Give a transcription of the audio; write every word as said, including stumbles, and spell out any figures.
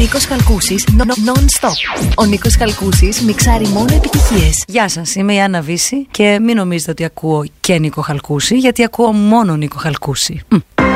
Νίκος Χαλκούσης, non-stop. Ο Νίκος Χαλκούσης μιξάρει μόνο επιτυχίες. Γεια σας, είμαι η Άννα Βύση και μην νομίζετε ότι ακούω και Νίκο Χαλκούση, γιατί ακούω μόνο Νίκο Χαλκούση. Mm.